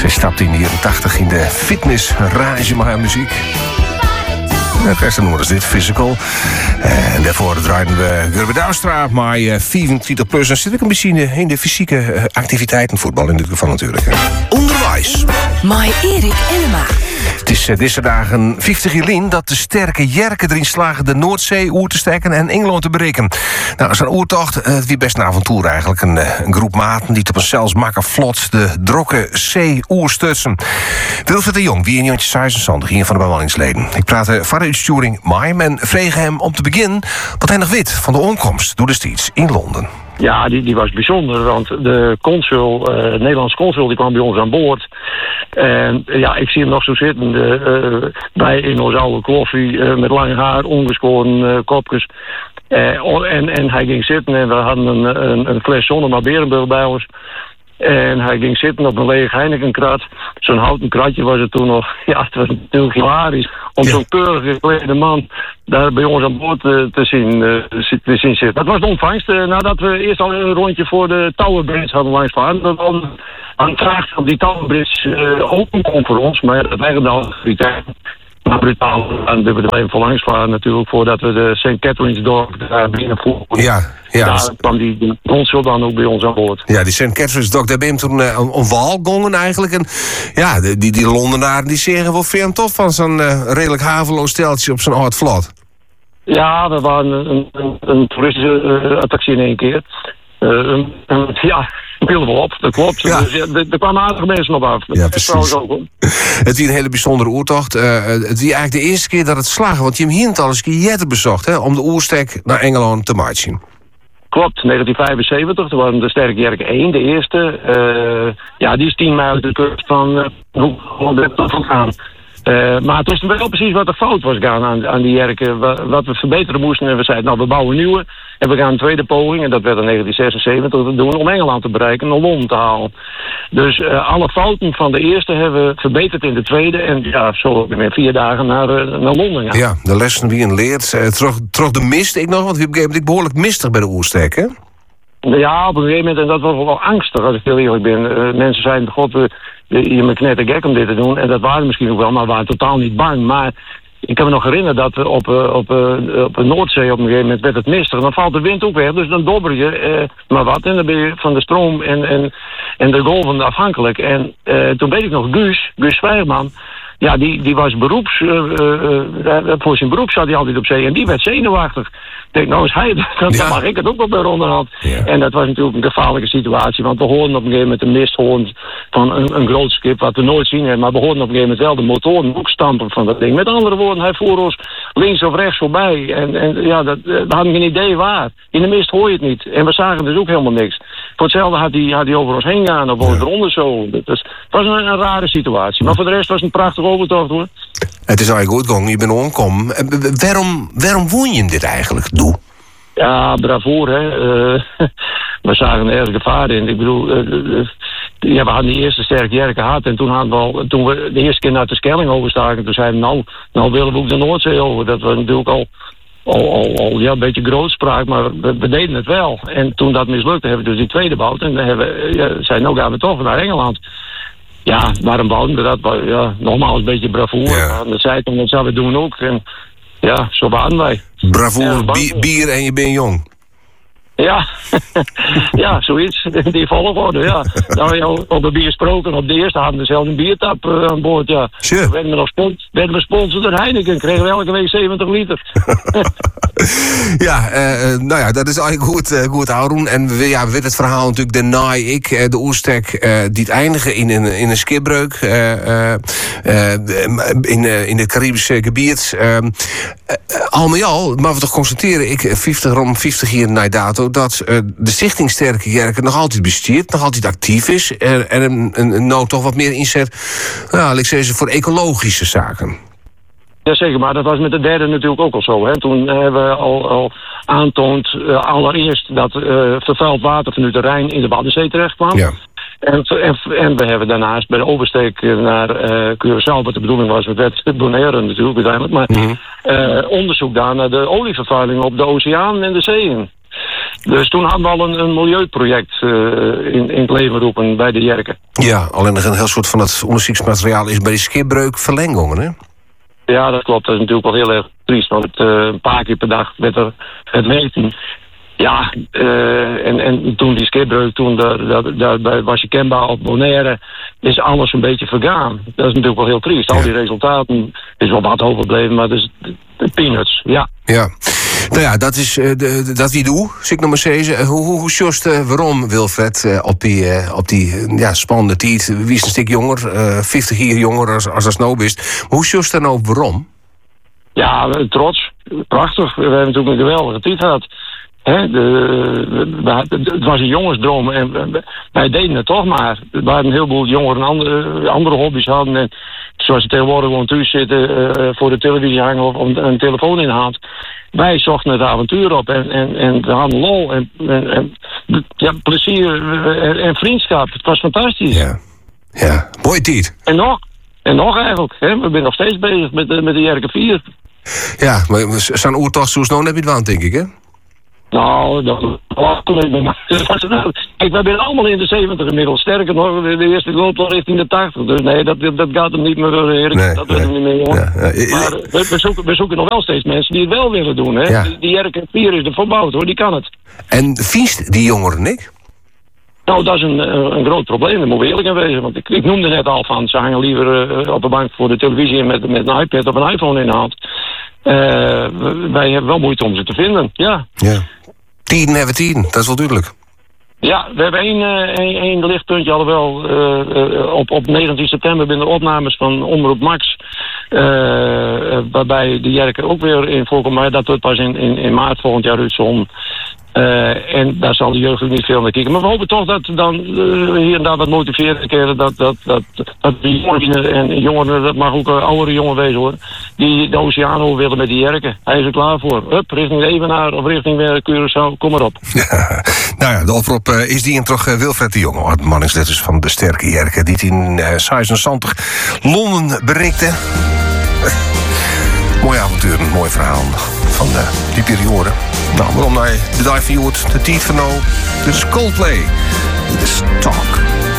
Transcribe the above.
Zij stapte in de jaren 80 in de fitnessrage met haar muziek. Het rest noemen ze dit, Physical. En daarvoor draaiden we Gerben Douwstra, maar 24 plus. Dan zit ik een beetje in de fysieke activiteiten, voetbal in dit geval natuurlijk. Onderwijs. Mai Erik Elma. Het is deze dagen 50 jaar dat de sterke Jerken erin slagen de Noordzee oer te steken en Engeland te bereiken. Nou, zo'n oertocht, het wie best een avontuur eigenlijk. Een groep maten die op een zelfs makker vlot de drokke zee oer stutsen. Wilfred de Jong, wie in Jontje 76, een van de bemanningsleden. Ik praatte van de uitsturing met hem en vreeg hem om te beginnen wat hij nog weet van de onkomst door de steeds in Londen. Ja, die was bijzonder, want de consul, Nederlandse consul, die kwam bij ons aan boord. En ja, ik zie hem nog zo zitten bij in ons oude kloffie met lang haar, ongeschoren kopjes. En hij ging zitten en we hadden een fles Sonoma Berenburg bij ons. En hij ging zitten op een leeg Heinekenkrat. Zo'n houten kratje was het toen nog. Ja, het was natuurlijk hilarisch om zo'n keurig geklede man daar bij ons aan boord te zien zitten. Dat was de ontvangst. Nadat we eerst al een rondje voor de Tower Bridge hadden langs varen. Dat dan aan vraag op die Tower Bridge open kon voor ons. Maar dat eigenlijk de autoriteit. Maar brutaal, en we er even voor langs varen natuurlijk, voordat we de St. Catherine's Dock daar binnenvoeren. Ja. Daar kwam die consul dan ook bij ons aan boord. Ja, die St. Catherine's Dock, daar ben je toen een wal gongen eigenlijk. En ja, die Londenaren die zeggen wel veel tof van zo'n redelijk haveloos steltje op zo'n oud vlot. Ja, we waren een toeristische attractie in één keer. Ja, viel wel op, dat klopt. Ja. Dus, er kwamen aardige mensen op af. Ja, precies. Het is een hele bijzondere oertocht. Het is eigenlijk de eerste keer dat het slagen, want je hem hier al eens een keer Jetten bezocht, hè, om de oerstek naar Engeland te marchen. Klopt, 1975, toen waren de Sterke Jerken 1, de eerste. Ja, die is 10 mijl uit de kust van Holland gaan. Maar het wisten wel precies wat er fout was gaan aan die Jerken. Wat we verbeteren moesten. En we zeiden, nou, we bouwen nieuwe. En we gaan een tweede poging, en dat werd in 1976 te doen, om Engeland te bereiken en naar Londen te halen. Dus alle fouten van de eerste hebben we verbeterd in de tweede. En ja, zo weer 4 dagen naar Londen gaan. Ja, de lessen wie een leert. Terug de mist ik nog, want we hebben ik behoorlijk mistig bij de oerstek, hè? Ja, op een gegeven moment, en dat was wel angstig, als ik heel eerlijk ben. Mensen zeiden, god, je bent knettergek om dit te doen. En dat waren misschien ook wel, maar we waren totaal niet bang. Maar ik kan me nog herinneren dat op de Noordzee op een gegeven moment werd het mistig. Dan valt de wind ook weg, dus dan dobber je maar wat. En dan ben je van de stroom en de golven afhankelijk. En toen weet ik nog, Guus Zwijgman. Ja, die was beroeps. Voor zijn beroep zat hij altijd op zee. En die werd zenuwachtig. Ik denk, nou is hij, dan mag ik het ook wel bij onderhand. Ja. En dat was natuurlijk een gevaarlijke situatie. Want we hoorden op een gegeven moment een misthoorn van een groot schip. Wat we nooit zien hebben. Maar we hoorden op een gegeven moment wel de motoren ook stampen van dat ding. Met andere woorden, hij voer ons links of rechts voorbij. En ja, we hadden geen idee waar. In de mist hoor je het niet. En we zagen dus ook helemaal niks. Voor hetzelfde had hij over ons heen gaan. Of eronder zo. Het was een rare situatie. Maar voor de rest was het een prachtige overtocht, hoor. Het is eigenlijk goed gegaan, je bent omgekomen. Waarom woon je dit eigenlijk, Doe? Ja, bravoer, hè. We zagen er erg gevaar in. Ik bedoel, we hadden die eerste Sterke Jerken gehad. En toen we de eerste keer naar de Schelling overstaken, toen zeiden we, nou willen we ook de Noordzee over. Dat was natuurlijk al een beetje grootspraak, maar we deden het wel. En toen dat mislukte, hebben we dus die tweede bouwd. En dan zeiden nou gaan we toch naar Engeland. Ja, waarom bouwden we dat? Ja, nogmaals een beetje bravoer. Ja. Dat zei toen, dat zouden we doen ook. En ja, zo waren wij. Bravoer, bier en je bent jong. Ja, ja, zoiets. Die volgorde, ja. Nou, ja, over bier gesproken. Op de eerste hadden we zelf een biertap aan boord, ja. Sure. Werden we sponsor door Heineken. Kregen we elke week 70 liter. Ja, nou ja, dat is eigenlijk goed houden. En we weten het verhaal natuurlijk, de naai de oerstek, die het eindigen in een skipbreuk in het Caribische gebied. Al met al, maar we toch constateren, rond 50 jaar na dato, dat de Stichting Sterke Jerken nog altijd besteedt, nog altijd actief is en nou toch wat meer inzet, laat ik zeggen, voor ecologische zaken. Jazeker, maar dat was met de derde natuurlijk ook al zo. Hè. Toen hebben we al aantoond allereerst dat vervuild water vanuit de Rijn in de Waddenzee terecht kwam. Ja. En we hebben daarnaast bij de oversteek naar Curaçao, wat de bedoeling was, het werd Bonaire natuurlijk uiteindelijk, maar onderzoek daar naar de olievervuiling op de oceaan en de zeeën. Dus toen hadden we al een milieuproject in het leven roepen bij de Jerken. Ja, alleen nog een heel soort van het onderzoeksmateriaal is bij die schipbreuk verlengongen, hè? Ja, dat klopt. Dat is natuurlijk wel heel erg triest. Want een paar keer per dag werd er het 19. Ja, en toen die schipbreuk, daar was je kenbaar op Bonaire, is alles een beetje vergaan. Dat is natuurlijk wel heel triest. Al die resultaten is wel wat overbleven, maar dat is de peanuts, ja. Ja. Nou ja, dat is dat wie doe, zeg ik nog maar zeggen. Hoe sjost waarom, Wilfred, op die spannende tijd? Wie is een stuk jonger, 50 jaar jonger als dat nou is. Maar hoe sjost daar nou waarom? Ja, trots. Prachtig. We hebben natuurlijk een geweldige tijd gehad. Het was een jongensdroom en wij deden het toch maar. Er waren een heleboel jongeren andere hobby's hadden. En zoals ze tegenwoordig gewoon thuis zitten voor de televisie hangen of een telefoon in de hand. Wij zochten het avontuur op en we hadden lol en plezier en vriendschap. Het was fantastisch. Ja. Mooie tijd. En nog eigenlijk. Hè? We zijn nog steeds bezig met de Jerken 4. Ja, maar zo'n oertocht zo snel heb je het wel, denk ik, hè? Nou, kijk, wij zijn allemaal in de 70 inmiddels. Sterker nog, de eerste loopt al richting de 80. Dus nee, dat gaat hem niet meer, Erik. Nee, dat weet hem niet meer, jongen. Ja. Maar we zoeken nog wel steeds mensen die het wel willen doen, hè. Ja. Die Jerken 4 is er verbouwd, hoor. Die kan het. En viest die jongeren, Nick? Nou, dat is een groot probleem. Daar moeten we eerlijk in wezen. Want ik noemde net al van, ze hangen liever op de bank voor de televisie met een iPad of een iPhone in de hand. Wij hebben wel moeite om ze te vinden, ja. Tien hebben tien, dat is wel duidelijk. Ja, we hebben één lichtpuntje, alhoewel op 19 september binnen de opnames van Omroep Max, waarbij de Jerken ook weer in voorkomt, maar dat wordt pas in maart volgend jaar uitzonden. En daar zal de jeugd ook niet veel naar kijken. Maar we hopen toch dat dan hier en daar wat motiveren keren dat die jongeren en jongeren, dat mag ook oudere jongen wezen hoor, die de oceaan willen met die Jerken. Hij is er klaar voor. Hup, richting de Evenaar of richting Curaçao, kom maar op. Ja, nou ja, de oproep is die en toch Wilfred de Jonge, het manningsletters van de sterke Jerken, die het in 76 Londen bereikte. Mooi avontuur, een mooi verhaal van die periode. Nou, waarom naar de dive de tijd van nou? Dit is Coldplay. Dit is Talk.